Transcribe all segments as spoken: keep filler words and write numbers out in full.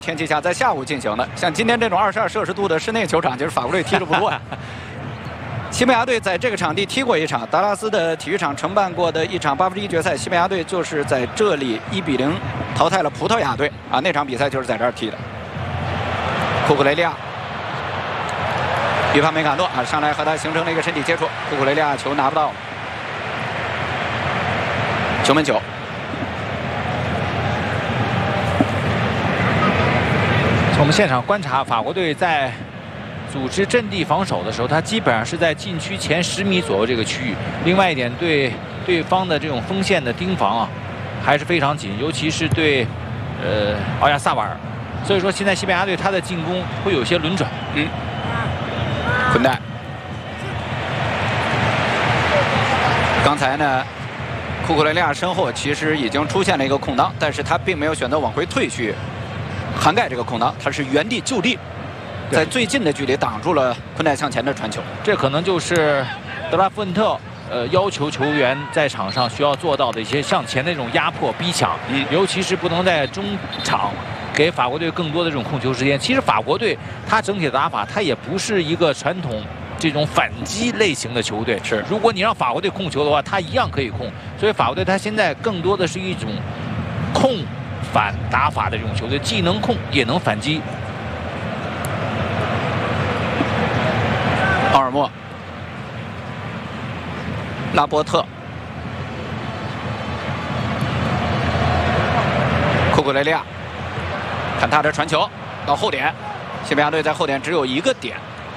天气下在下午进行的，像今天这种二十二摄氏度的室内球场，就是法国队踢得不错呀。西班牙队在这个场地踢过一场，达拉斯的体育场承办过的一场八分之一决赛，西班牙队就是在这里一比零淘汰了葡萄牙队啊，那场比赛就是在这儿踢的。库库雷利亚预判梅卡诺啊，上来和他形成了一个身体接触，库库雷利亚球拿不到，球门球。 我们现场观察，法国队在组织阵地防守的时候，他基本上是在禁区前十米左右这个区域。另外一点，对对方的这种锋线的盯防啊，还是非常紧，尤其是对呃奥亚萨瓦尔。所以说，现在西班牙队他的进攻会有些轮转。 嗯，混蛋。刚才呢，库库雷利亚身后其实已经出现了一个空当，但是他并没有选择往回退去。 涵盖这个空当，他是原地就地，在最近的距离挡住了昆代向前的传球。 这可能就是德拉夫恩特呃要求球员在场上需要做到的一些向前的这种压迫逼抢，嗯，尤其是不能在中场给法国队更多的这种控球时间。其实法国队他整体的打法，他也不是一个传统这种反击类型的球队。是，如果你让法国队控球的话，他一样可以控。所以法国队他现在更多的是一种控。 反打法的这种球队，既能控也能反击。 奥尔莫、拉波特、库库雷利亚，看他的传球到后点，西班牙队在后点只有一个点，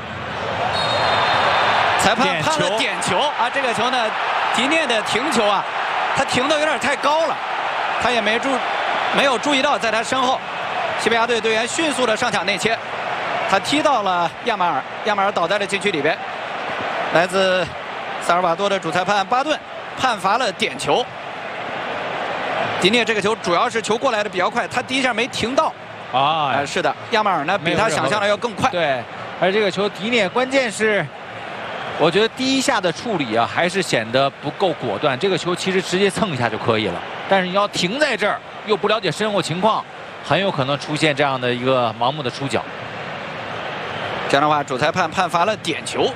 裁判判了点球啊！这个球呢，迪涅的停球啊，他停的有点太高了，他也没注。 没有注意到，在他身后，西班牙队队员迅速的上抢内切，他踢到了亚马尔，亚马尔倒在了禁区里边。来自萨尔瓦多的主裁判巴顿判罚了点球。迪涅这个球主要是球过来的比较快，他第一下没停到。啊、呃，是的，亚马尔呢比他想象的要更快。 对，而这个球迪涅关键是，我觉得第一下的处理啊还是显得不够果断。这个球其实直接蹭一下就可以了，但是你要停在这儿。 又不了解身后情况，很有可能出现这样的一个盲目的出脚。 这样的话，主裁判判罚了点球。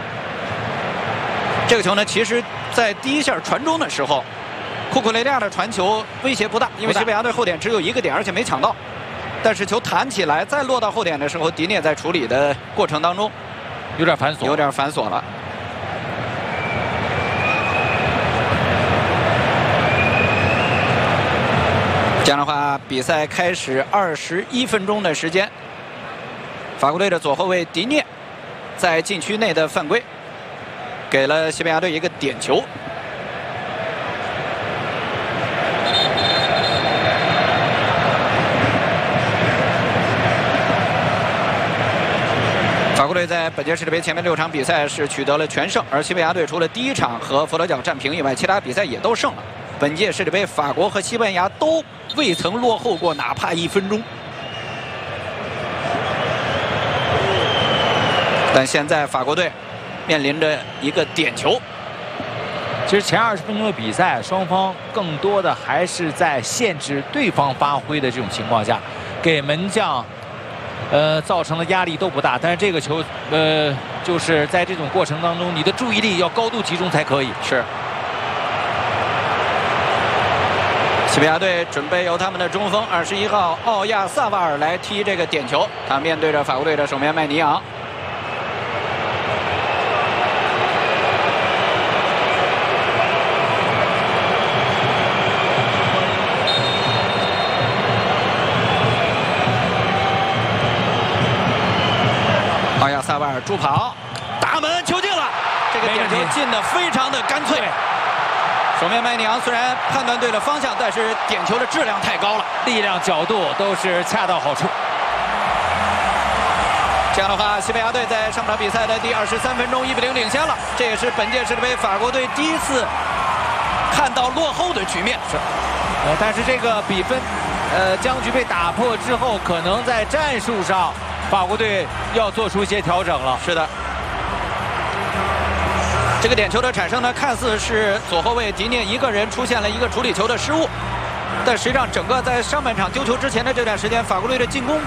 这个球呢，其实在第一下传中的时候，库库雷利亚的传球威胁不大，因为西班牙队后点只有一个点，而且没抢到。但是球弹起来再落到后点的时候，迪涅在处理的过程当中有点繁琐， 有点繁琐了。 这样的话，比赛开始二十一分钟的时间，法国队的左后卫迪涅在禁区内的犯规，给了西班牙队一个点球。法国队在本届世界杯前面六场比赛是取得了全胜，而西班牙队除了第一场和佛罗角战平以外，其他比赛也都胜了。 本届世界杯，法国和西班牙都未曾落后过哪怕一分钟。但现在法国队面临着一个点球。 其实前二十分钟的比赛，双方更多的还是在限制对方发挥的这种情况下，给门将呃造成的压力都不大。但是这个球呃就是在这种过程当中，你的注意力要高度集中才可以。是。 西班牙队准备由他们的中锋二十一号奥亚萨瓦尔来踢这个点球，他面对着法国队的守门员麦尼昂。奥亚萨瓦尔助跑，打门球进了，这个点球进得非常的干脆。 守门员麦尼昂虽然判断对了方向，但是点球的质量太高了， 力量、角度都是恰到好处。 这样的话，西班牙队在上场比赛的第二十三分钟一比零领先了，这也是本届世界杯法国队第一次看到落后的局面。 是，呃，但是这个比分，呃，僵局被打破之后，可能在战术上，法国队要做出一些调整了。 是的。 这个点球的产生呢，看似是左后卫迪涅一个人出现了一个处理球的失误，但实际上整个在上半场丢球之前的这段时间，法国队的进攻